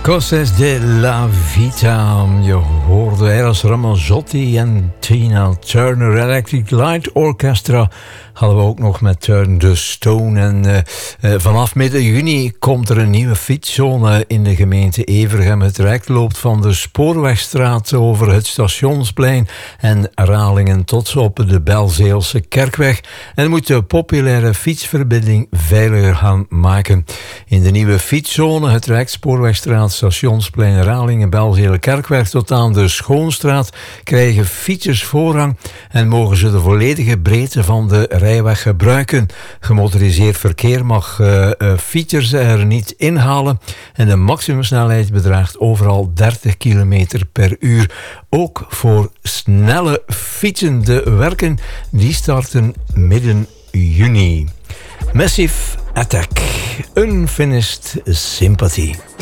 Cosas de la Vita. Je hoorde Eros Ramazzotti en Tina Turner. Electric Light Orchestra hadden we ook nog met Turn the Stone. En vanaf midden juni komt er een nieuwe fietszone in de gemeente Evergem. Het traject loopt van de Spoorwegstraat over het Stationsplein en Ralingen tot op de Belzeelse Kerkweg. En moet de populaire fietsverbinding veiliger gaan maken. In de nieuwe fietszone, het traject Spoorwegstraat, Stationsplein, Ralingen, Belzele Kerkweg tot aan de Schoonstraat, krijgen fietsers voorrang en mogen ze de volledige breedte van de rijweg gebruiken. Gemotoriseerd verkeer mag fietsers er niet inhalen en de maximumsnelheid bedraagt overal 30 km per uur. Ook voor snelle fietsen. De werken die starten midden juni. Massive Attack, Unfinished Sympathy.